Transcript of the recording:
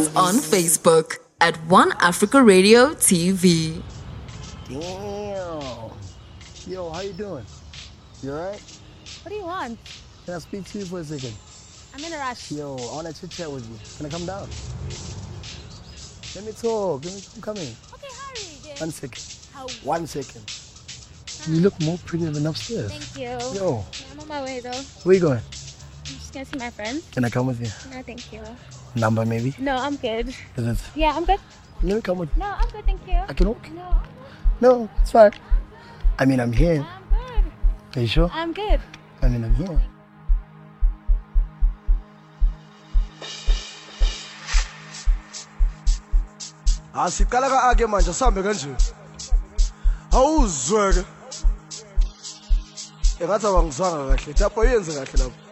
on Facebook at One Africa Radio TV. Damn. Yo, how you doing? You alright? What do you want? Can I speak to you for a second? I'm in a rush. Yo, I want to chit-chat with you. Can I come down? Let me talk. I'm coming. Okay, hurry. Then. 1 second. How? 1 second. You look more pretty than upstairs. Thank you. Yo. I'm on my way though. Where you going? I'm just gonna see my friends. Can I come with you? No, thank you. Number maybe? No, I'm good. Is it? Yeah, I'm good. Let me come with you. No, I'm good, thank you. I can walk? No, No, it's fine. I mean, I'm here. I'm good. Are you sure? I'm good. I mean, I'm here. Asiqala ka-ake manje sihambe kanje. Awuzweke. Engathi awangizwanga kahle. Lapho yenze kahle lapho.